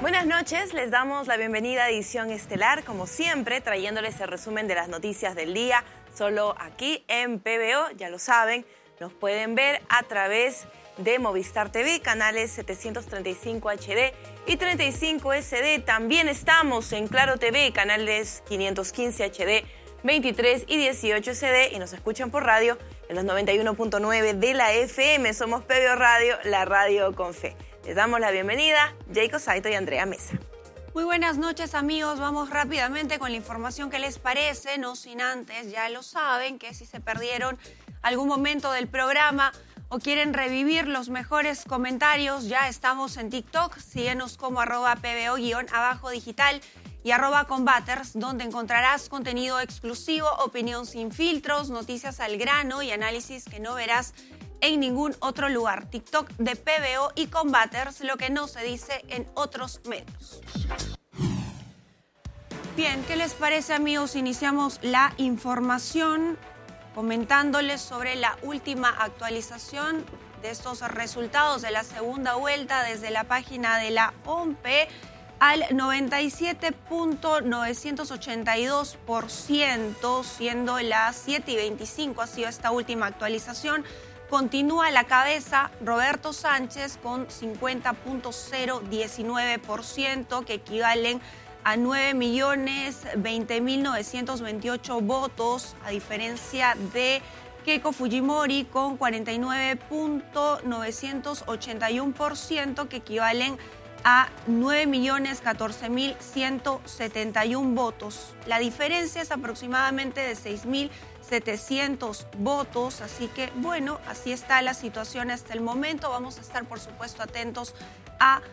Buenas noches, les damos la bienvenida a Edición Estelar, como siempre, trayéndoles el resumen de las noticias del día, solo aquí en PBO, ya lo saben, nos pueden ver a través de Movistar TV, canales 735 HD y 35 SD. También estamos en Claro TV, canales 515 HD, 23 y 18 SD, y nos escuchan por radio en los 91.9 de la FM. Somos PBO Radio, la radio con fe. Les damos la bienvenida, Jacob Saito y Andrea Mesa. Muy buenas noches, amigos. Vamos rápidamente con la información que les parece, no sin antes, ya lo saben, que si se perdieron algún momento del programa o quieren revivir los mejores comentarios, ya estamos en TikTok. Síguenos como @PBO_digital y @Combaters, donde encontrarás contenido exclusivo, opinión sin filtros, noticias al grano y análisis que no verás en ningún otro lugar. TikTok de PBO y Combaters, lo que no se dice en otros medios. Bien, ¿qué les parece, amigos? Iniciamos la información comentándoles sobre la última actualización de estos resultados de la segunda vuelta desde la página de la OMPE. Al 97.982%, siendo las 7:25, ha sido esta última actualización. Continúa a la cabeza Roberto Sánchez con 50.019%, que equivalen a 9.020.928 votos, a diferencia de Keiko Fujimori con 49.981%, que equivalen a 9.014.171 votos. La diferencia es aproximadamente de 6.700 votos, así que bueno, así está la situación hasta el momento. Vamos a estar, por supuesto, atentos a